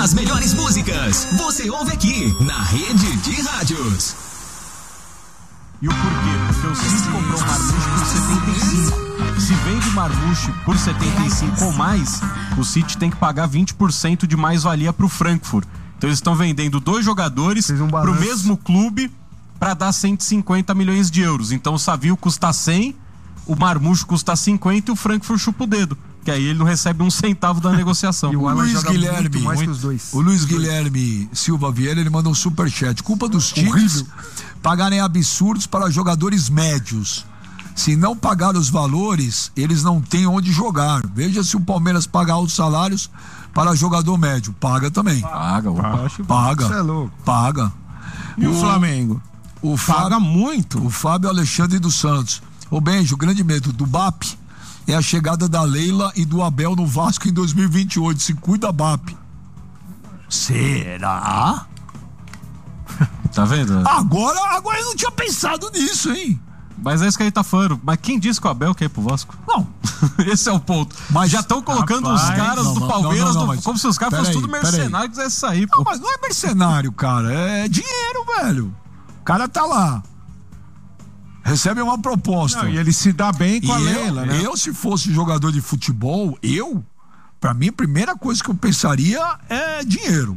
As melhores músicas você ouve aqui na Rede de Rádios. E o porquê? Porque o City comprou o Marmouche por 75. Se vende Marmouche por 75 ou mais, o City tem que pagar 20% de mais-valia pro Frankfurt. Então eles estão vendendo 2 jogadores pro mesmo clube para dar 150 milhões de euros. Então o Savio custa 100, o Marmouche custa 50 e o Frankfurt chupa o dedo. Que aí ele não recebe um centavo da negociação. E o Luiz Guilherme, mais que os dois. O Luiz Guilherme Silva Vieira, ele manda um superchat. Culpa dos times pagarem absurdos para jogadores médios. Se não pagar os valores, eles não têm onde jogar. Veja se o Palmeiras paga altos salários para jogador médio. Paga também. Paga. Paga. é louco. Paga. E o Flamengo? Paga muito. O Fábio Alexandre dos Santos. Ô Benjo, o grande medo do BAP é a chegada da Leila e do Abel no Vasco em 2028. Se cuida, BAP. Será? Tá vendo? Agora eu não tinha pensado nisso, hein? Mas é isso que ele tá falando. Mas quem disse que o Abel quer ir pro Vasco? Não. Esse é o ponto. Mas já estão colocando os caras do Palmeiras como se os caras fossem tudo mercenário e quisessem sair. Não, mas não é mercenário, cara. É dinheiro, velho. O cara tá lá. Recebe uma proposta. Não, e ele se dá bem com a Leila, né? Eu, se fosse jogador de futebol, pra mim, a primeira coisa que eu pensaria é dinheiro.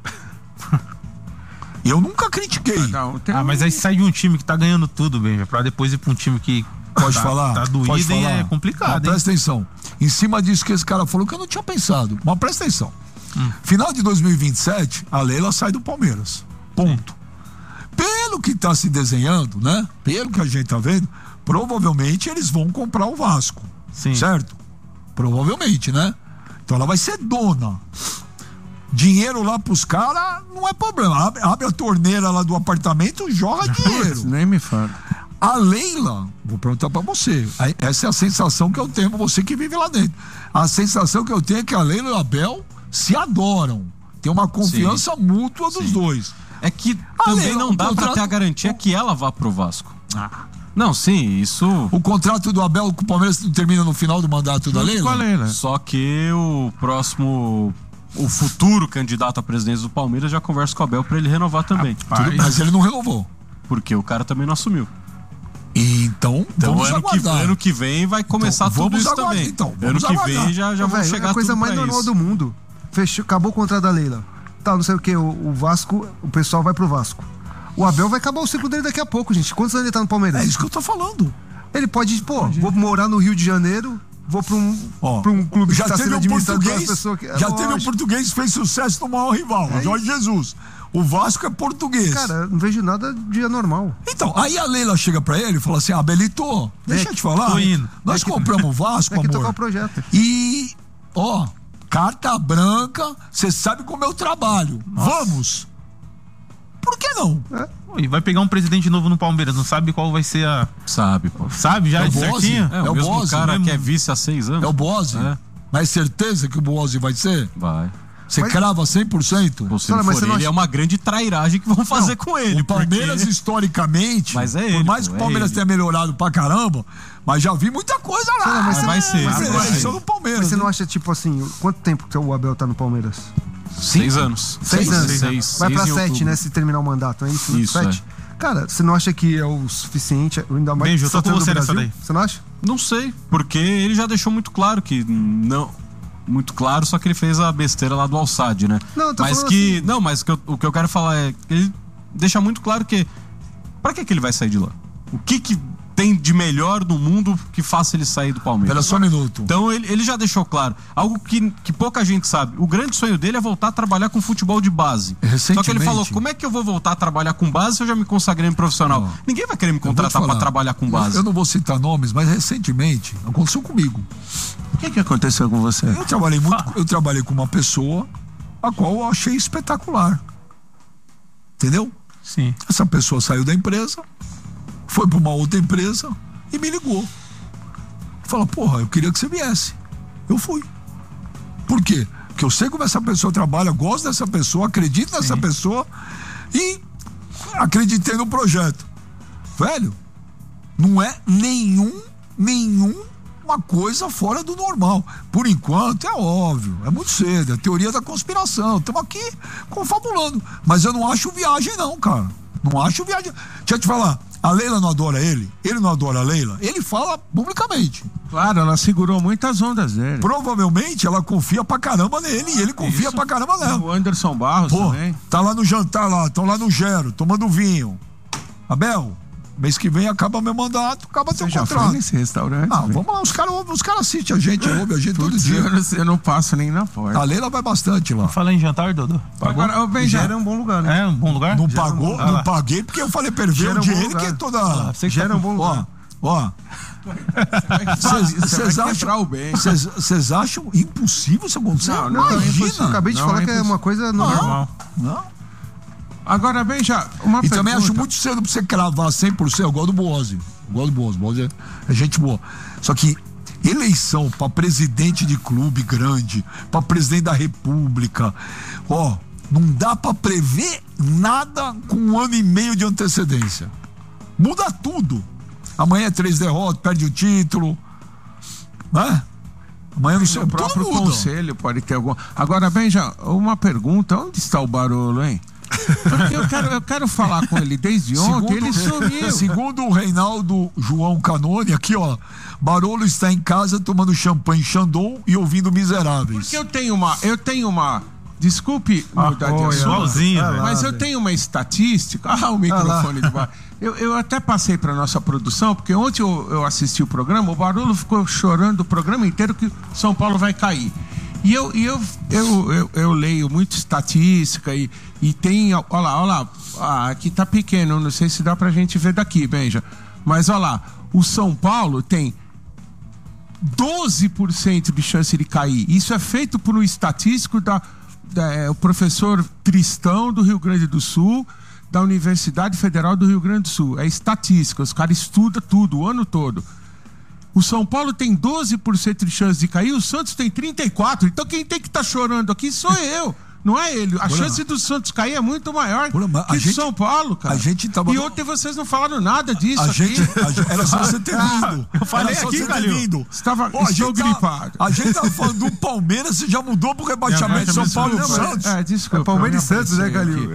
Eu nunca critiquei. Mas aí sai de um time que tá ganhando tudo, bem, pra depois ir pra um time que pode falar, tá doído e é complicado. Presta atenção. Em cima disso que esse cara falou, que eu não tinha pensado. Mas presta atenção. Final de 2027, a Leila sai do Palmeiras. Ponto. Sim. Pelo que tá se desenhando, né? Pelo que a gente tá vendo, provavelmente eles vão comprar o Vasco. Sim. Certo? Provavelmente, né? Então ela vai ser dona. Dinheiro lá pros caras não é problema. Abre a torneira lá do apartamento, joga dinheiro. Nem me fala. A Leila, vou perguntar pra você. Essa é a sensação que eu tenho, você que vive lá dentro. A sensação que eu tenho é que a Leila e o Abel se adoram. Tem uma confiança mútua dos dois. É que também não dá pra ter a garantia que ela vá pro Vasco. Não, sim, isso... O contrato do Abel com o Palmeiras termina no final do mandato da Leila? Só que o futuro candidato à presidência do Palmeiras já conversa com o Abel pra ele renovar também. Mas ele não renovou. Porque o cara também não assumiu. Então vamos ano que vem vai começar tudo isso também. Ano que vem já vão chegar tudo. É a coisa mais normal do mundo. Acabou o contrato da Leila. Não sei o que, o Vasco, o pessoal vai pro Vasco. O Abel vai acabar o ciclo dele daqui a pouco, gente. Quantos anos ele tá no Palmeiras? É isso que eu tô falando. Ele pode, vou morar no Rio de Janeiro, vou pra um clube já que tá sendo administrado pelas pessoas que... Já teve um português que fez sucesso no maior rival, Jorge Jesus. O Vasco é português. Cara, não vejo nada de anormal. Então, aí a Leila chega pra ele e fala assim, Belito, deixa eu te falar. Tô indo. Nós compramos o Vasco, amor. Tem que tocar o projeto. E, carta branca, você sabe como eu trabalho. Nossa. Vamos. Por que não? E vai pegar um presidente novo no Palmeiras, não sabe qual vai ser a... Sabe, pô. Sabe já de certinho? É o mesmo Bozzi, cara que é vice há 6 anos. É o Bozzi. Mas certeza que o Bozzi vai ser? Vai. Você crava 100%? Pô, se não for ele, é uma grande trairagem que vão fazer com ele. O Palmeiras, historicamente, mas por mais que o Palmeiras tenha melhorado pra caramba, mas já vi muita coisa lá. Mas vai ser. No Palmeiras. Mas você não acha, tipo assim, quanto tempo que o Abel tá no Palmeiras? 6 anos. 6 anos. Vai pra 7, né? Se terminar o mandato, é isso? Isso, 7. Cara, você não acha que é o suficiente? Ainda mais Beijo, eu tô com você nessa daí. Você não acha? Não sei, porque ele já deixou muito claro que não... Muito claro, só que ele fez a besteira lá do Al-Sadd, né? Não, mas que... Assim. Não, mas o que eu quero falar é... Ele deixa muito claro que... Pra que ele vai sair de lá? O que tem de melhor no mundo que faça ele sair do Palmeiras? Espera só um minuto. Então ele já deixou claro. Algo que pouca gente sabe. O grande sonho dele é voltar a trabalhar com futebol de base. Só que ele falou, como é que eu vou voltar a trabalhar com base se eu já me consagrei em profissional? Ninguém vai querer me contratar pra trabalhar com base. Eu não vou citar nomes, mas recentemente aconteceu comigo. O que aconteceu com você? Eu trabalhei com uma pessoa a qual eu achei espetacular. Entendeu? Sim. Essa pessoa saiu da empresa, foi para uma outra empresa e me ligou. Falou, eu queria que você viesse. Eu fui. Por quê? Porque eu sei como essa pessoa trabalha, gosto dessa pessoa, acredito nessa pessoa e acreditei no projeto. Velho, não é nenhum uma coisa fora do normal. Por enquanto, é óbvio, é muito cedo, é teoria da conspiração. Estamos aqui confabulando. Mas eu não acho viagem, não, cara. Não acho viagem. Deixa eu te falar, a Leila não adora ele não adora a Leila, ele fala publicamente. Claro, ela segurou muitas ondas dele. Provavelmente ela confia pra caramba nele e ele confia pra caramba nela. O Anderson Barros também. Tá lá no jantar lá, estão lá no Gero, tomando vinho. Abel, mês que vem acaba meu mandato, acaba teu contrato. Você já foi nesse restaurante? Não, vamos lá, os caras assistem a gente, ouvem a gente todo dia. Eu não passo nem na porta. A Leila vai bastante lá. Fala em jantar, Dodô. Agora, o Gera é um bom lugar, né? É um bom lugar? Não pagou, não paguei, porque eu falei pra ele ver o dia ele que é toda... Gera um bom lugar. Ó. Vocês acham impossível isso acontecer? Não, imagina. Eu acabei de falar que é uma coisa normal. Não. Agora, Benja, uma E pergunta. também acho muito cedo pra você cravar 100%. Eu gosto do Boazzi. Boazzi é gente boa. Só que eleição pra presidente de clube grande, pra presidente da república, não dá pra prever nada com 1 ano e meio de antecedência. Muda tudo. Amanhã é 3 derrotas, perde o título, né? Amanhã não sei, o próprio conselho pode ter algum. Agora, Benja, uma pergunta: onde está o Barolo, hein? Porque eu quero falar com ele desde ontem, ele sumiu. Segundo o Reinaldo João Canone, aqui Barolo está em casa tomando champanhe Chandon e ouvindo Miseráveis. Porque eu tenho uma desculpe mudar de assunto, mas eu tenho uma estatística. O microfone do bar. Eu até passei para nossa produção, porque ontem eu assisti o programa, o Barolo ficou chorando o programa inteiro que São Paulo vai cair. E eu leio muito estatística e tem, olha lá, aqui tá pequeno, não sei se dá pra gente ver daqui, Benja, mas olha lá, o São Paulo tem 12% de chance de cair. Isso é feito por um estatístico o professor Tristão do Rio Grande do Sul, da Universidade Federal do Rio Grande do Sul. É estatística, os caras estudam tudo, o ano todo. O São Paulo tem 12% de chance de cair, o Santos tem 34%. Então quem tem que estar chorando aqui sou eu, não é ele. A chance do Santos cair é muito maior que do São Paulo, cara. E ontem vocês não falaram nada disso. Era só você ter vindo. Eu falei aqui, Calil. Estou gripado. A gente tava falando do Palmeiras, você já mudou pro rebaixamento de São Paulo e Santos. Desculpa. É Palmeiras e Santos, né, Calil?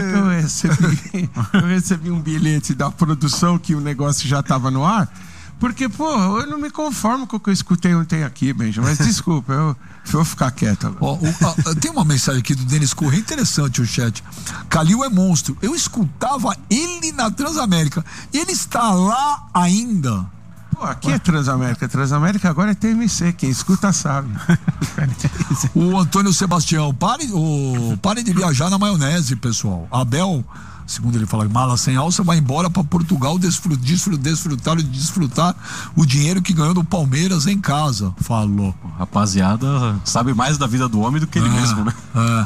Eu recebi um bilhete da produção que o negócio já estava no ar. Porque, eu não me conformo com o que eu escutei ontem aqui, Benja. Mas desculpa, eu vou ficar quieto agora. Tem uma mensagem aqui do Denis Corrêa interessante, o chat. Calil é monstro. Eu escutava ele na Transamérica. Ele está lá ainda. Aqui é Transamérica. Transamérica agora é TMC. Quem escuta sabe. O Antônio Sebastião, pare de viajar na maionese, pessoal. Abel, segundo ele fala, mala sem alça, vai embora para Portugal desfrutar o dinheiro que ganhou do Palmeiras em casa, falou. Rapaziada, sabe mais da vida do homem do que ele mesmo, né?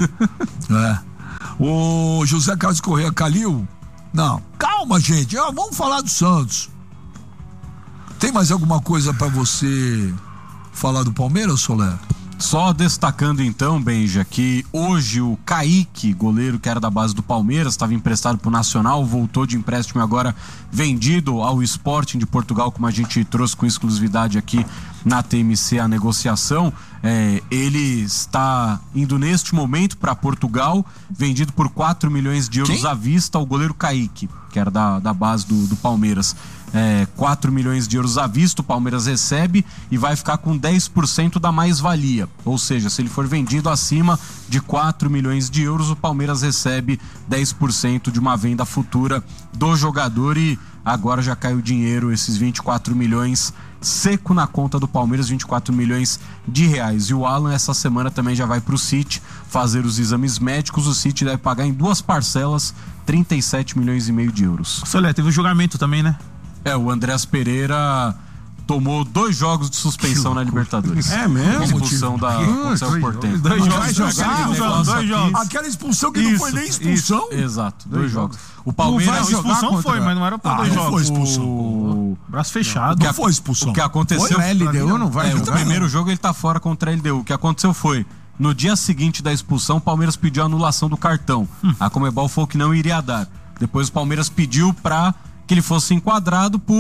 O José Carlos Corrêa, Calil, não, calma, gente, vamos falar do Santos. Tem mais alguma coisa para você falar do Palmeiras, Soler? Só destacando então, Benja, que hoje o Kaique, goleiro que era da base do Palmeiras, estava emprestado pro Nacional, voltou de empréstimo e agora vendido ao Sporting de Portugal, como a gente trouxe com exclusividade aqui na TMC a negociação. Ele está indo neste momento para Portugal, vendido por 4 milhões de euros à vista, ao goleiro Kaique, que era da base do Palmeiras. 4 milhões de euros à vista, o Palmeiras recebe e vai ficar com 10% da mais-valia. Ou seja, se ele for vendido acima de 4 milhões de euros, o Palmeiras recebe 10% de uma venda futura do jogador e agora já caiu o dinheiro, esses 24 milhões seco na conta do Palmeiras, 24 milhões de reais. E o Alan essa semana também já vai pro City fazer os exames médicos. O City deve pagar em 2 parcelas 37 milhões e meio de euros. Solé, teve um julgamento também, né? O Andrés Pereira tomou 2 jogos de suspensão na Libertadores. É mesmo? Expulsão da Cerro Porteño. 2 jogos. Aquela expulsão que não foi nem expulsão? Exato, 2 jogos. O Palmeiras expulsão foi, mas não era pra 2 jogos. Não foi expulsão. Braço fechado. Não foi expulsão. O que aconteceu? O LDU não vai jogar. O primeiro jogo ele tá fora contra a LDU. O que aconteceu foi, no dia seguinte da expulsão, o Palmeiras pediu a anulação do cartão. A Conmebol falou que não iria dar. Depois o Palmeiras pediu pra que ele fosse enquadrado por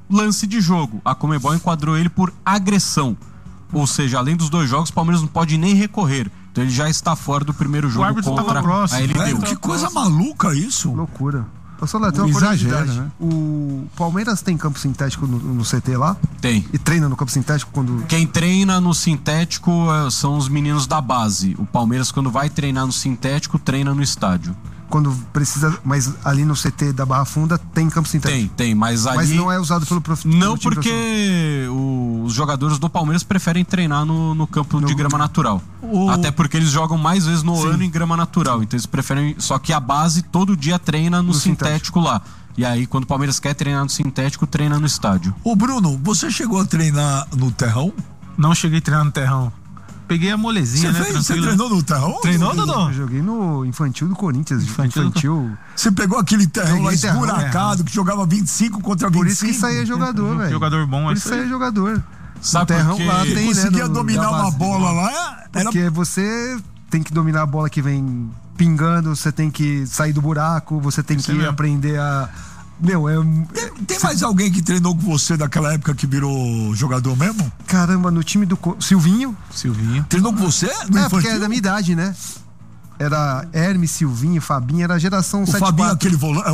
lance de jogo. A Conmebol enquadrou ele por agressão. Ou seja, além dos 2 jogos, o Palmeiras não pode nem recorrer. Então ele já está fora do primeiro jogo contra a LDU. Que coisa maluca isso. Loucura. Pastor Léo, tem uma curiosidade, né? O Palmeiras tem campo sintético no CT lá? Tem. E treina no campo sintético quando... Quem treina no sintético são os meninos da base. O Palmeiras, quando vai treinar no sintético, treina no estádio. Quando precisa, mas ali no CT da Barra Funda tem campo sintético? Tem, mas ali... Mas não é usado pelo profissional? Não, porque os jogadores do Palmeiras preferem treinar no campo de grama natural. Até porque eles jogam mais vezes no ano em grama natural. Então eles preferem... Só que a base todo dia treina no sintético lá. E aí, quando o Palmeiras quer treinar no sintético, treina no estádio. Ô Bruno, você chegou a treinar no terrão? Não cheguei a treinar no terrão. Peguei a molezinha, né? Você treinou no terrão? Treinou, Dodô? Eu joguei no infantil do Corinthians. Infantil. Você pegou aquele terrão lá esburacado que jogava 25 contra 25? Por isso que saía jogador, velho. Jogador bom, por isso saía jogador. Sabe o terrão lá tem, conseguia dominar uma bola lá? Porque você tem que dominar a bola que vem pingando, você tem que sair do buraco, você tem que aprender a... Tem mais alguém que treinou com você daquela época que virou jogador mesmo? Caramba, no time do Silvinho. Treinou com você? Porque é da minha idade, né? Era Hermes, Silvinho, Fabinho, era a geração 7-4. O Fabinho, aquele volante.